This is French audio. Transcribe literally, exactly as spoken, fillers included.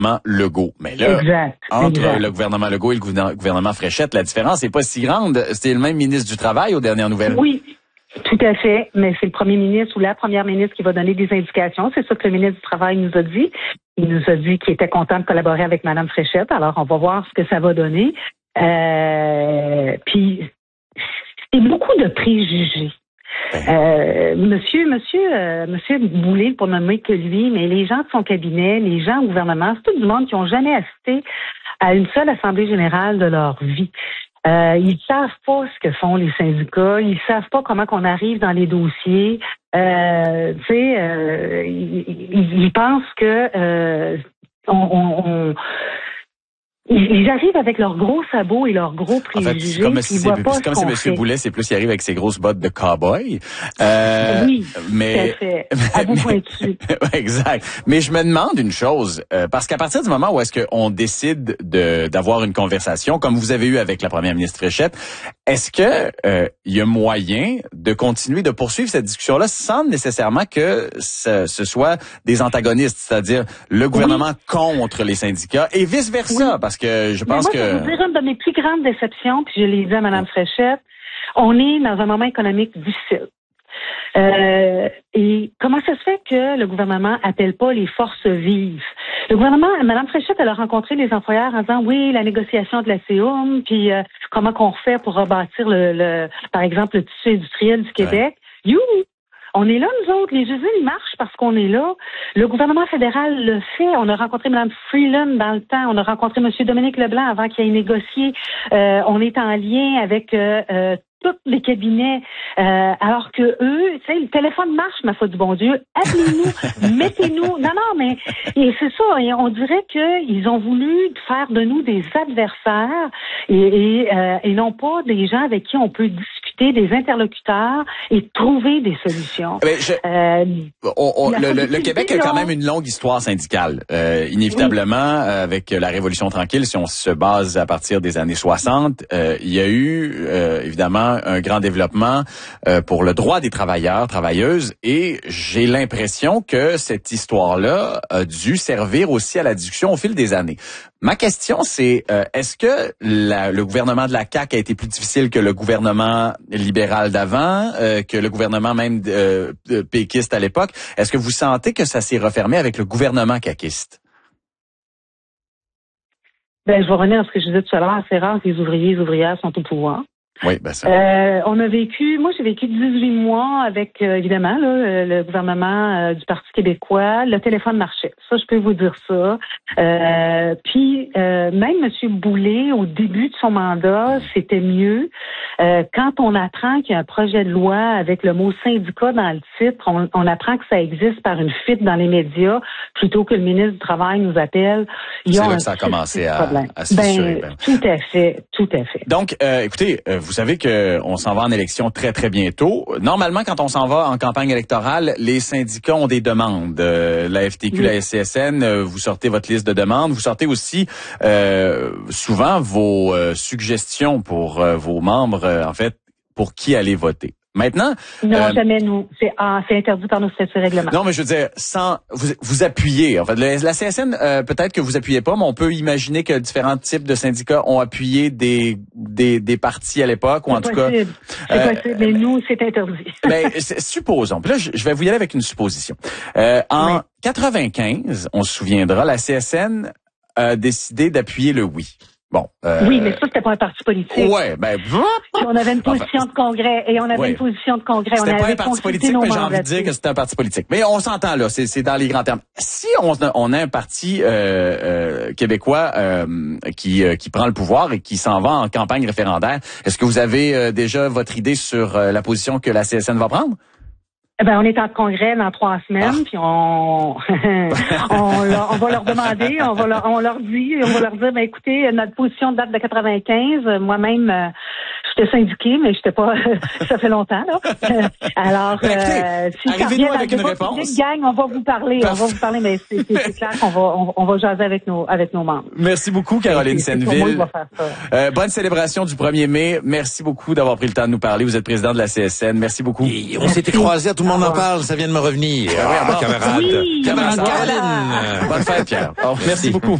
Legault. Mais là, exact, entre exact. le gouvernement Legault et le gouvernement Fréchette, la différence n'est pas si grande. C'était le même ministre du Travail aux dernières nouvelles. Oui, tout à fait, mais c'est le premier ministre ou la première ministre qui va donner des indications. C'est ça que le ministre du Travail nous a dit. Il nous a dit qu'il était content de collaborer avec Mme Fréchette. Alors, on va voir ce que ça va donner. Euh, puis, c'est beaucoup de préjugés. Euh, monsieur, monsieur, euh, monsieur Boulay, pour nommer que lui, mais les gens de son cabinet, les gens au gouvernement, c'est tout du monde qui n'ont jamais assisté à une seule assemblée générale de leur vie. Euh, ils savent pas ce que font les syndicats, ils savent pas comment qu'on arrive dans les dossiers. Euh, tu sais, euh, ils, ils, ils pensent que euh, on, on, on ils arrivent avec leurs gros sabots et leurs gros préjugés. En fait, c'est comme si, c'est, c'est comme si M. Boulet, c'est plus, il arrive avec ses grosses bottes de cow-boy. Euh, oui, mais, tout à fait. À bout pointu. Exact. Mais je me demande une chose, euh, parce qu'à partir du moment où est-ce qu'on décide de, d'avoir une conversation, comme vous avez eu avec la première ministre Fréchette, est-ce que euh, il y a moyen de continuer de poursuivre cette discussion-là sans nécessairement que ce, ce soit des antagonistes, c'est-à-dire le gouvernement oui. contre les syndicats et vice-versa, oui. parce que je pense moi, que... Je vais vous dire une de mes plus grandes déceptions, puis je l'ai dit à Mme Fréchette, on est dans un moment économique difficile. Euh, et comment ça se fait que le gouvernement appelle pas les forces vives? Le gouvernement, Mme Fréchette, elle a rencontré les employeurs en disant oui, la négociation de la C E U M, puis euh, comment qu'on fait pour rebâtir le, le, par exemple, le tissu industriel du Québec. Ouais. You! On est là, nous autres. Les usines, ils marchent parce qu'on est là. Le gouvernement fédéral le fait. On a rencontré Mme Freeland dans le temps. On a rencontré M. Dominique Leblanc avant qu'il ait négocié. Euh, on est en lien avec euh, euh, tous les cabinets, euh, alors que eux, tu sais, le téléphone marche, ma foi du bon Dieu. Appelez-nous, mettez-nous. Non, non, mais et c'est ça. Et on dirait qu'ils ont voulu faire de nous des adversaires et, et, euh, et non pas des gens avec qui on peut discuter, des interlocuteurs et trouver des solutions. Mais je, euh, on, on, le, le, le Québec a quand même une longue histoire syndicale. Euh, inévitablement, oui. avec la Révolution tranquille, si on se base à partir des années soixante, euh, il y a eu euh, évidemment un grand développement euh, pour le droit des travailleurs, travailleuses, et j'ai l'impression que cette histoire-là a dû servir aussi à la discussion au fil des années. Ma question, c'est euh, est-ce que la, le gouvernement de la C A Q a été plus difficile que le gouvernement libéral d'avant, euh, que le gouvernement même euh, péquiste à l'époque? Est-ce que vous sentez que ça s'est refermé avec le gouvernement caquiste? Ben, je vais revenir à ce que je disais tout à l'heure. C'est rare que les ouvriers et les ouvrières sont au pouvoir. Oui, ben ça. Euh, on a vécu, moi j'ai vécu dix-huit mois avec, euh, évidemment, là, le gouvernement euh, du Parti québécois. Le téléphone marchait. Ça, je peux vous dire ça. Euh, puis, euh, même M. Boulay, au début de son mandat, c'était mieux. Euh, quand on apprend qu'il y a un projet de loi avec le mot syndicat dans le titre, on, on apprend que ça existe par une fuite dans les médias, plutôt que le ministre du Travail nous appelle. Il y a C'est là un que ça a commencé à, à se ben, fissurer. Ben. Tout à fait, tout à fait. Donc, euh, écoutez, euh, vous savez que on s'en va en élection très, très bientôt. Normalement, quand on s'en va en campagne électorale, les syndicats ont des demandes. Euh, la F T Q, oui. La S C S N, euh, vous sortez votre liste de demandes. Vous sortez aussi euh, souvent vos euh, suggestions pour euh, vos membres, euh, en fait, pour qui aller voter. Maintenant, non, euh, jamais nous. C'est, ah, c'est interdit par nos statuts règlements. Non, mais je veux dire, sans vous, vous appuyez. En fait, le, la C S N, euh, peut-être que vous appuyez pas, mais on peut imaginer que différents types de syndicats ont appuyé des des, des partis à l'époque, ou en c'est tout possible. cas. C'est euh, possible, mais nous, c'est interdit. Ben, supposons. Puis là, je, je vais vous y aller avec une supposition. Euh, en oui. quatre-vingt-quinze, on se souviendra, la C S N a décidé d'appuyer le oui. Bon. Euh, oui, mais ça, c'était pas un parti politique. Ouais, ben. Puis on avait une position enfin, de congrès et on avait ouais. une position de congrès. C'était on pas avait un parti politique, mais j'ai envie de dire que c'était un parti politique. Mais on s'entend là, c'est, c'est dans les grands termes. Si on, on a un parti euh, euh, québécois euh, qui euh, qui prend le pouvoir et qui s'en va en campagne référendaire, est-ce que vous avez euh, déjà votre idée sur euh, la position que la C S N va prendre? Ben, on est en congrès dans trois semaines, ah. puis on, on, leur, on va leur demander, on va leur, on leur dit, on va leur dire, ben écoutez, notre position date de quatre-vingt-quinze. Moi-même, J'étais syndiquée, mais j'étais pas. Ça fait longtemps là. Alors, ben, écoutez, euh, si ça arrivez-nous revient avec dans une le réponse. public, gang, on va vous parler. Parfait. On va vous parler, mais c'est, c'est, c'est clair qu'on va on, on va jaser avec nos avec nos membres. Merci beaucoup, Caroline c'est, c'est Senneville. pour moi, je vais faire ça. Euh, bonne célébration du premier mai. Merci beaucoup d'avoir pris le temps de nous parler. Vous êtes président de la C S N. Merci beaucoup. Et on s'était croisés, tout le monde en parle, ça vient de me revenir. Ah, Ah, camarade. Oui, Camarade voilà. Caroline. Bonne fête, Pierre. Oh, merci beaucoup.